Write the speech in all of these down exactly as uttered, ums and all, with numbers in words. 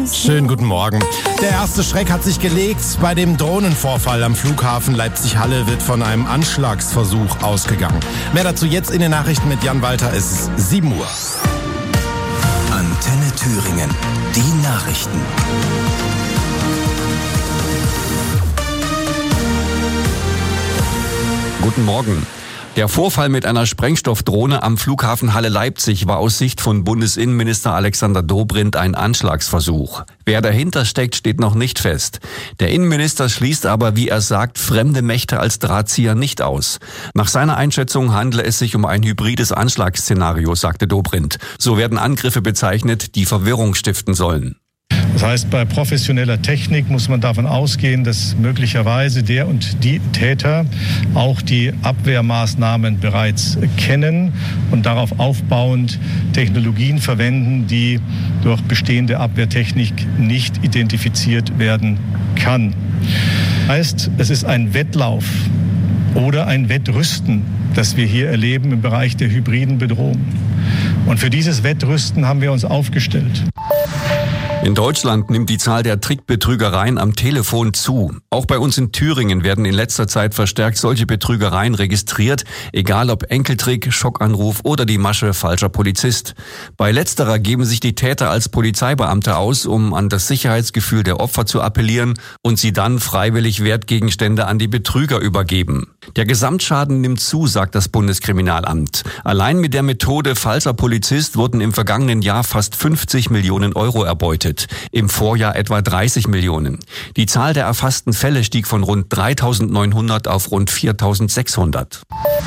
Schönen guten Morgen. Der erste Schreck hat sich gelegt. Bei dem Drohnenvorfall am Flughafen Leipzig-Halle wird von einem Anschlagsversuch ausgegangen. Mehr dazu jetzt in den Nachrichten mit Jan Walter. Es ist sieben Uhr. Antenne Thüringen. Die Nachrichten. Guten Morgen. Der Vorfall mit einer Sprengstoffdrohne am Flughafen Halle Leipzig war aus Sicht von Bundesinnenminister Alexander Dobrindt ein Anschlagsversuch. Wer dahinter steckt, steht noch nicht fest. Der Innenminister schließt aber, wie er sagt, fremde Mächte als Drahtzieher nicht aus. Nach seiner Einschätzung handle es sich um ein hybrides Anschlagsszenario, sagte Dobrindt. So werden Angriffe bezeichnet, die Verwirrung stiften sollen. Das heißt, bei professioneller Technik muss man davon ausgehen, dass möglicherweise der und die Täter auch die Abwehrmaßnahmen bereits kennen und darauf aufbauend Technologien verwenden, die durch bestehende Abwehrtechnik nicht identifiziert werden kann. Das heißt, es ist ein Wettlauf oder ein Wettrüsten, das wir hier erleben im Bereich der hybriden Bedrohung. Und für dieses Wettrüsten haben wir uns aufgestellt. In Deutschland nimmt die Zahl der Trickbetrügereien am Telefon zu. Auch bei uns in Thüringen werden in letzter Zeit verstärkt solche Betrügereien registriert, egal ob Enkeltrick, Schockanruf oder die Masche falscher Polizist. Bei letzterer geben sich die Täter als Polizeibeamte aus, um an das Sicherheitsgefühl der Opfer zu appellieren und sie dann freiwillig Wertgegenstände an die Betrüger übergeben. Der Gesamtschaden nimmt zu, sagt das Bundeskriminalamt. Allein mit der Methode falscher Polizist wurden im vergangenen Jahr fast fünfzig Millionen Euro erbeutet. Im Vorjahr etwa dreißig Millionen. Die Zahl der erfassten Fälle stieg von rund dreitausendneunhundert auf rund viertausendsechshundert.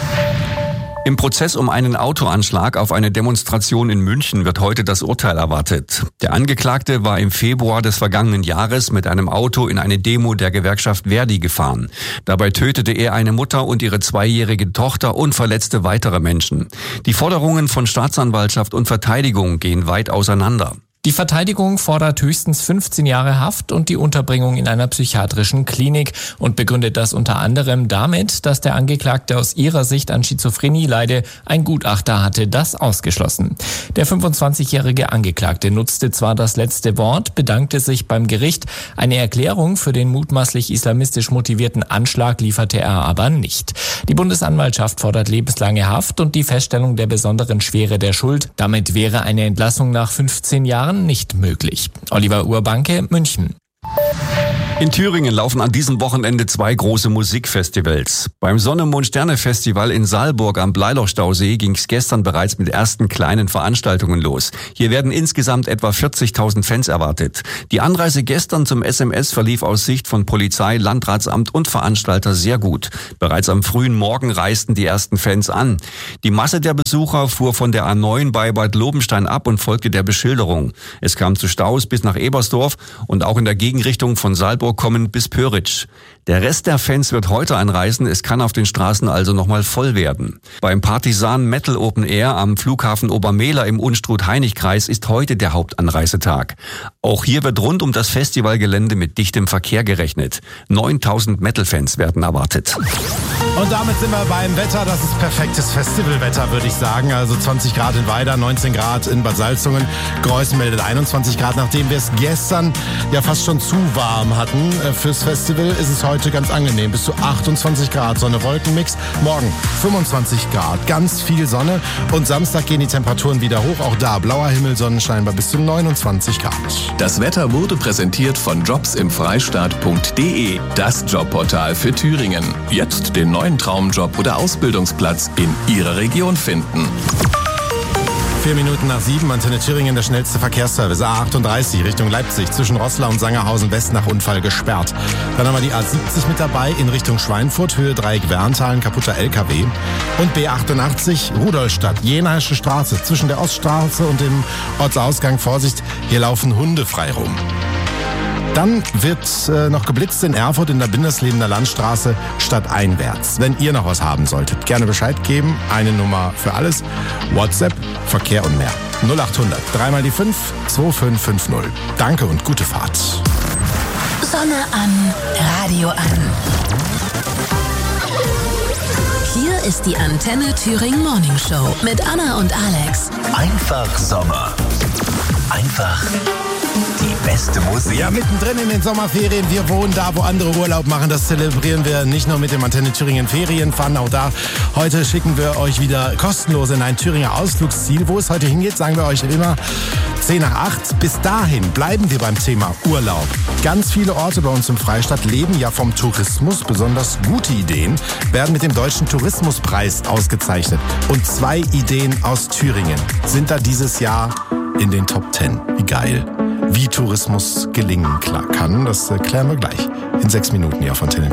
Im Prozess um einen Autoanschlag auf eine Demonstration in München wird heute das Urteil erwartet. Der Angeklagte war im Februar des vergangenen Jahres mit einem Auto in eine Demo der Gewerkschaft Verdi gefahren. Dabei tötete er eine Mutter und ihre zweijährige Tochter und verletzte weitere Menschen. Die Forderungen von Staatsanwaltschaft und Verteidigung gehen weit auseinander. Die Verteidigung fordert höchstens fünfzehn Jahre Haft und die Unterbringung in einer psychiatrischen Klinik und begründet das unter anderem damit, dass der Angeklagte aus ihrer Sicht an Schizophrenie leide. Ein Gutachter hatte das ausgeschlossen. Der fünfundzwanzigjährige Angeklagte nutzte zwar das letzte Wort, bedankte sich beim Gericht. Eine Erklärung für den mutmaßlich islamistisch motivierten Anschlag lieferte er aber nicht. Die Bundesanwaltschaft fordert lebenslange Haft und die Feststellung der besonderen Schwere der Schuld. Damit wäre eine Entlassung nach fünfzehn Jahren nicht möglich. Oliver Urbanke, München. In Thüringen laufen an diesem Wochenende zwei große Musikfestivals. Beim Sonne-Mond-Sterne-Festival in Saalburg am Bleilochstausee ging es gestern bereits mit ersten kleinen Veranstaltungen los. Hier werden insgesamt etwa vierzigtausend Fans erwartet. Die Anreise gestern zum S M S verlief aus Sicht von Polizei, Landratsamt und Veranstalter sehr gut. Bereits am frühen Morgen reisten die ersten Fans an. Die Masse der Besucher fuhr von der A neun bei Bad Lobenstein ab und folgte der Beschilderung. Es kam zu Staus bis nach Ebersdorf und auch in der Gegenrichtung von Saalburg kommen bis Pöritsch. Der Rest der Fans wird heute anreisen, es kann auf den Straßen also nochmal voll werden. Beim Partisan Metal Open Air am Flughafen Obermehler im Unstrut-Heinig-Kreis ist heute der Hauptanreisetag. Auch hier wird rund um das Festivalgelände mit dichtem Verkehr gerechnet. neuntausend Metal-Fans werden erwartet. Und damit sind wir beim Wetter. Das ist perfektes Festivalwetter, würde ich sagen. Also zwanzig Grad in Weida, neunzehn Grad in Bad Salzungen. Greußen meldet einundzwanzig Grad. Nachdem wir es gestern ja fast schon zu warm hatten fürs Festival, ist es heute ganz angenehm. Bis zu achtundzwanzig Grad, Sonne-Wolken-Mix. Morgen fünfundzwanzig Grad, ganz viel Sonne. Und Samstag gehen die Temperaturen wieder hoch. Auch da blauer Himmel, Sonnenschein bei bis zu neunundzwanzig Grad. Das Wetter wurde präsentiert von jobs im freistaat punkt de, das Jobportal für Thüringen. Jetzt den neuen Traumjob oder Ausbildungsplatz in Ihrer Region finden. Vier Minuten nach sieben, Antenne Thüringen, der schnellste Verkehrsservice. A achtunddreißig Richtung Leipzig, zwischen Roßlau und Sangerhausen West nach Unfall gesperrt. Dann haben wir die A siebzig mit dabei, in Richtung Schweinfurt, Höhe Dreieck Werntal, ein kaputter L K W. Und B achtundachtzig, Rudolstadt, Jenaische Straße, zwischen der Oststraße und dem Ortsausgang. Vorsicht, hier laufen Hunde frei rum. Dann wird äh, noch geblitzt in Erfurt in der Binderslebener Landstraße stadteinwärts. Wenn ihr noch was haben solltet, gerne Bescheid geben. Eine Nummer für alles. WhatsApp, Verkehr und mehr. null achthundert, dreimal die fünf, zwei fünf fünf null. Danke und gute Fahrt. Sonne an, Radio an. Hier ist die Antenne Thüringen Morning Show mit Anna und Alex. Einfach Sommer. Einfach die beste Musik. Ja, mittendrin in den Sommerferien. Wir wohnen da, wo andere Urlaub machen. Das zelebrieren wir nicht nur mit dem Antenne Thüringen Ferienfun. Auch da, heute schicken wir euch wieder kostenlos in ein Thüringer Ausflugsziel. Wo es heute hingeht, sagen wir euch immer zehn nach acht. Bis dahin bleiben wir beim Thema Urlaub. Ganz viele Orte bei uns im Freistaat leben ja vom Tourismus. Besonders gute Ideen werden mit dem Deutschen Tourismuspreis ausgezeichnet. Und zwei Ideen aus Thüringen sind da dieses Jahr in den Top Ten. Wie geil. Wie Tourismus gelingen kann, das klären wir gleich in sechs Minuten hier auf Antenne Thüringen.